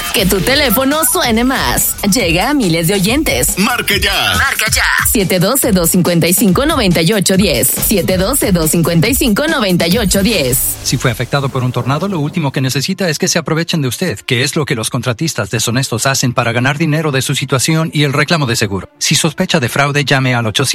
Que tu teléfono suene más. Llega a miles de oyentes. ¡Marque ya! ¡Marca ya! 712-255-9810. 712-255-9810. Si fue afectado por un tornado, lo último que necesita es que se aprovechen de usted, que es lo que los contratistas deshonestos hacen para ganar dinero de su situación y el reclamo de seguro. Si sospecha de fraude, llame al 800.